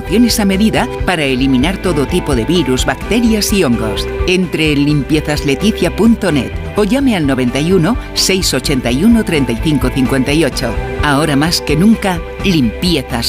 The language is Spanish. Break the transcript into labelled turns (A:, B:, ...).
A: soluciones a medida para eliminar todo tipo de virus, bacterias y hongos. Entre en limpiezasleticia.net o llame al 91 681 35 58. Ahora más que nunca, Limpiezas